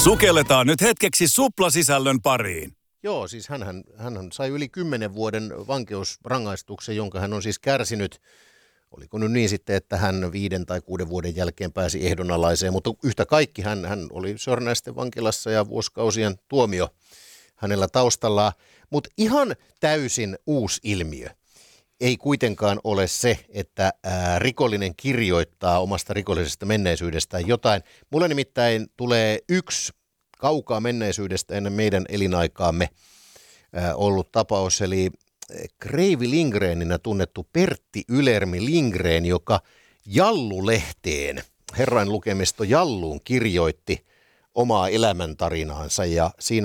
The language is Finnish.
Sukelletaan nyt hetkeksi suplasisällön pariin. Joo, siis hän sai yli 10 vuoden vankeusrangaistuksen, jonka hän on siis kärsinyt. Oliko nyt niin sitten, että hän 5 tai 6 vuoden jälkeen pääsi ehdonalaiseen, mutta yhtä kaikki hän oli Sörnäisten vankilassa ja vuosikausien tuomio hänellä taustallaan. Mutta ihan täysin uusi ilmiö ei kuitenkaan ole se, että rikollinen kirjoittaa omasta rikollisesta menneisyydestään jotain. Mulle nimittäin tulee yksi kaukaa menneisyydestä ennen meidän elinaikaamme ollut tapaus, eli Kreivi Lindgreninä tunnettu Pertti Ylermi Lindgren, joka Jallu-lehteen, Herrain lukemisto Jalluun, kirjoitti omaa elämäntarinaansa ja siinä